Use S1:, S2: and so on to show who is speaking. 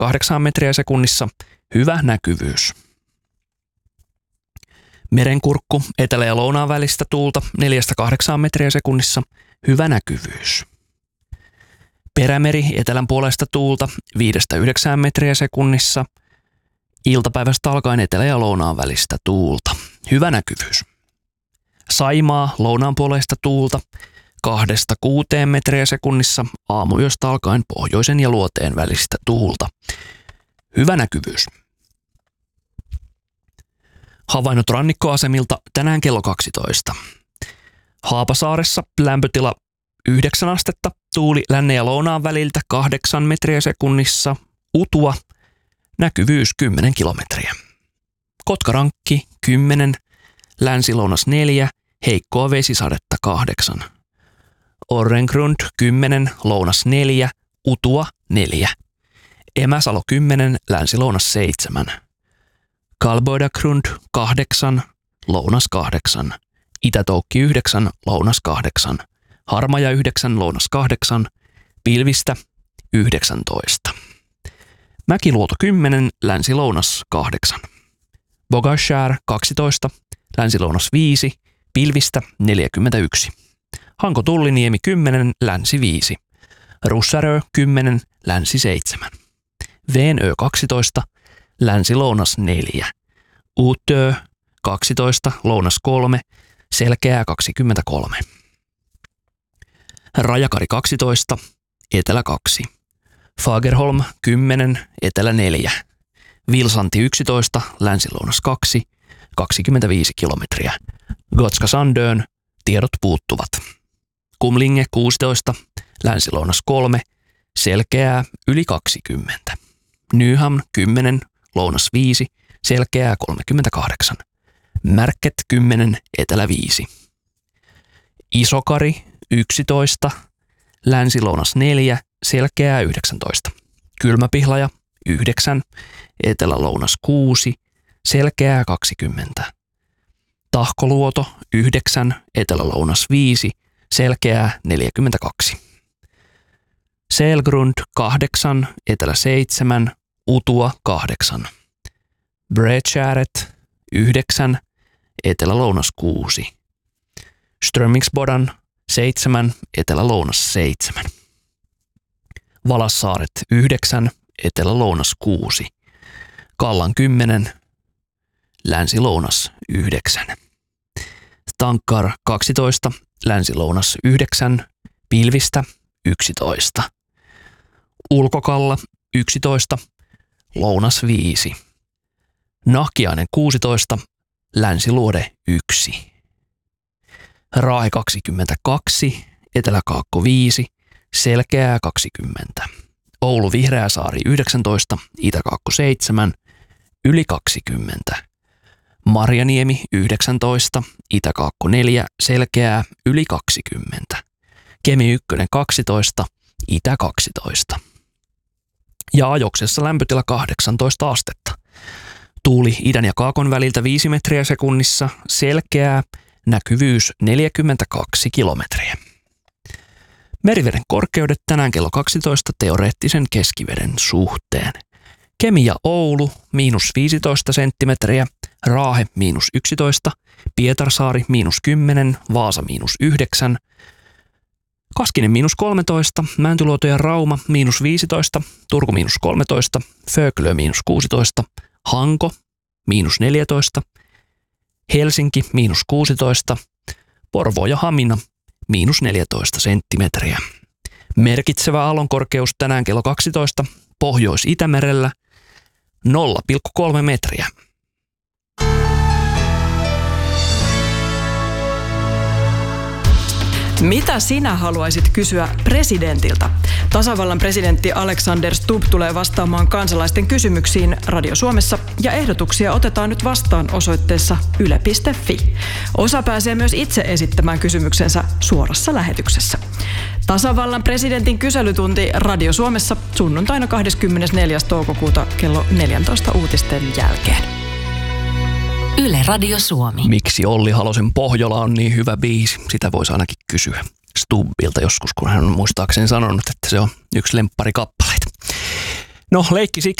S1: 4-8 metriä sekunnissa, hyvä näkyvyys. Merenkurkku etelä- ja lounaan välistä tuulta 4-8 metriä sekunnissa, hyvä näkyvyys. Perämeri etelän puolesta tuulta 5-9 metriä sekunnissa, iltapäivästä alkaen etelä- ja lounaan välistä tuulta, hyvä näkyvyys. Saimaa lounaan puolesta tuulta 2-6 metriä sekunnissa, aamuyöstä alkaen pohjoisen ja luoteen välistä tuulta, hyvä näkyvyys. Havainnot rannikkoasemilta tänään kello 12. Haapasaaressa lämpötila 9 astetta, tuuli lännen ja lounaan väliltä 8 metriä sekunnissa, utua, näkyvyys 10 kilometriä. Kotkarankki 10, länsi-lounas 4, heikkoa vesisadetta 8. Orrengrund 10, lounas 4, utua 4. Emäsalo 10, länsi-lounas 7. Kalboidagrund 8, lounas 8. Itätoukki 9, lounas 8. Harmaja 9, lounas 8. Pilvistä 19. Mäkiluoto 10, länsi-lounas 8. Bogashär 12, länsi-lounas 5, pilvistä 41. Hanko-Tulliniemi 10, länsi 5. Russärö 10, länsi 7. Veenö 12, länsi-lounas 4. Uutö 12, lounas 3, selkeää 23. Rajakari 12, etelä 2. Fagerholm 10, etelä 4. Vilsanti 11, länsi-lounas 2, 25 kilometriä. Gotska Sandön, tiedot puuttuvat. Kumlinge 16, länsi-lounas 3, selkeää yli 20. Nyhamn 10, lounas 5, selkeää 38. Märket 10, etelä 5. Isokari 11, länsi-lounas 4, selkeää 19. Kylmäpihlaja 9, etelä-lounas 6, selkeää 20. Tahkoluoto 9, etelä-lounas 5, selkeää 42. Selgrund 8, etelä 7, utua 8. Bredskäret 9, etelä-lounas 6. Strömingsbodan 7, etelä-lounas 7. Valassaaret 9, etelä-lounas 6. Kallan 10, länsi-lounas 9. Tankkar 12, länsi-lounas 9, pilvistä 11. Ulkokalla 11, lounas 5. Nahkiainen 16, länsiluode 1. Raahe 22, eteläkaakko 5, selkeää 20. Oulu Vihreäsaari 19, itäkaakko 7, yli 20. Marjaniemi 19, itäkaakko 4, selkeää yli 20. Kemi 1 12, itä 12. Ja Ajoksessa lämpötila 18 astetta. Tuuli idän ja kaakon väliltä 5 metriä sekunnissa, selkeää, näkyvyys 42 kilometriä. Meriveden korkeudet tänään kello 12 teoreettisen keskiveden suhteen. Kemi ja Oulu -15 senttimetriä, Raahe -11, Pietarsaari -10, Vaasa -9, Kaskinen -13, Mäntyluoto ja Rauma -15, Turku -13, Föglö -16, Hanko -14, Helsinki -16, Porvoo ja Hamina -14 senttimetriä. Merkitsevä aallonkorkeus tänään kello 12 Pohjois-Itämerellä 0,3 metriä.
S2: Mitä sinä haluaisit kysyä presidentiltä? Tasavallan presidentti Alexander Stubb tulee vastaamaan kansalaisten kysymyksiin Radio Suomessa ja ehdotuksia otetaan nyt vastaan osoitteessa yle.fi. Osa pääsee myös itse esittämään kysymyksensä suorassa lähetyksessä. Tasavallan presidentin kyselytunti Radio Suomessa sunnuntaina 24. toukokuuta kello 14 uutisten jälkeen.
S3: Yle Radio Suomi.
S1: Miksi Olli Halosen Pohjola on niin hyvä biisi? Sitä voisi ainakin kysyä Stubbilta joskus, kun hän on muistaakseni sanonut, että se on yksi lempparikappaleita. No leikki siksi,